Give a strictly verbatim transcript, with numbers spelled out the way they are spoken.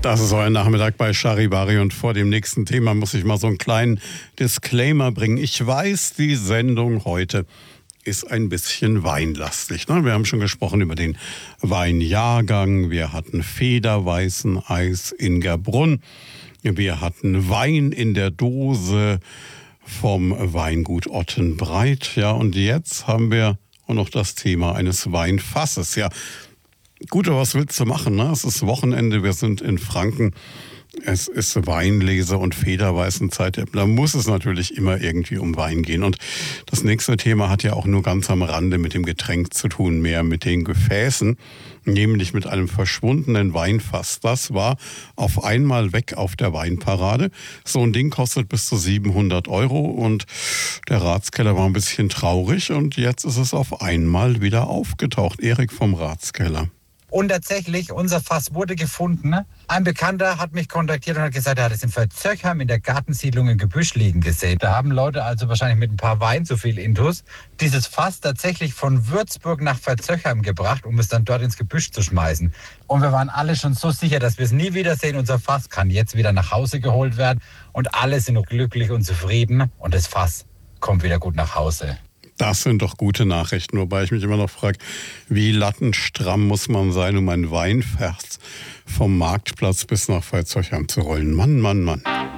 Das ist euer Nachmittag bei Charivari und vor dem nächsten Thema muss ich mal so einen kleinen Disclaimer bringen. Ich weiß, die Sendung heute ist ein bisschen weinlastig. Ne? Wir haben schon gesprochen über den Weinjahrgang. Wir hatten Federweißen Eis in Gerbrunn. Wir hatten Wein in der Dose vom Weingut Ottenbreit. Ja, und jetzt haben wir auch noch das Thema eines Weinfasses. Ja, gut, aber was willst du machen? Ne? Es ist Wochenende, wir sind in Franken. Es ist Weinlese- und Federweißenzeit. Da muss es natürlich immer irgendwie um Wein gehen. Und das nächste Thema hat ja auch nur ganz am Rande mit dem Getränk zu tun, mehr mit den Gefäßen, nämlich mit einem verschwundenen Weinfass. Das war auf einmal weg auf der Weinparade. So ein Ding kostet bis zu siebenhundert Euro und der Ratskeller war ein bisschen traurig und jetzt ist es auf einmal wieder aufgetaucht. Erik vom Ratskeller. Und tatsächlich, unser Fass wurde gefunden. Ein Bekannter hat mich kontaktiert und hat gesagt, er hat es in Verzöchheim in der Gartensiedlung im Gebüsch liegen gesehen. Da haben Leute also wahrscheinlich mit ein paar Wein zu viel Intus dieses Fass tatsächlich von Würzburg nach Verzöchheim gebracht, um es dann dort ins Gebüsch zu schmeißen. Und wir waren alle schon so sicher, dass wir es nie wiedersehen. Unser Fass kann jetzt wieder nach Hause geholt werden und alle sind glücklich und zufrieden und das Fass kommt wieder gut nach Hause. Das sind doch gute Nachrichten, wobei ich mich immer noch frage, wie lattenstramm muss man sein, um ein Weinfass vom Marktplatz bis nach Verzöchheim zu rollen. Mann, Mann, Mann.